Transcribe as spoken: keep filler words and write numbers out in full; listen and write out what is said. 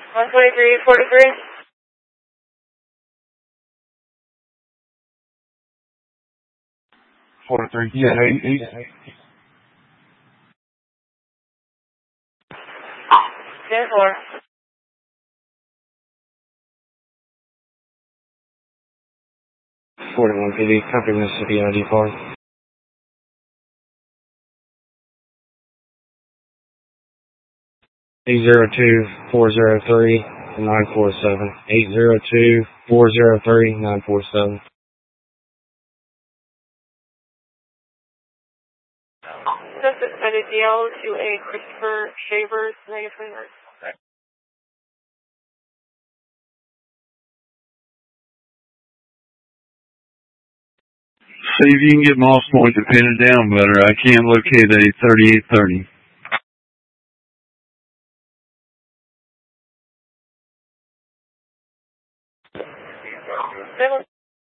one twenty-three forty-three. forty-three, yeah, eight, eight. ten four. forty-one P D, copy Mississippi I D card. eight zero two, four zero three, nine four seven. eight zero two, four zero three, nine four seven. Just suspended D L to a Christopher Shavers, negative twenty-nine. See if you can get Moss Point to pin it down better. I can't locate a thirty-eight thirty. Seven.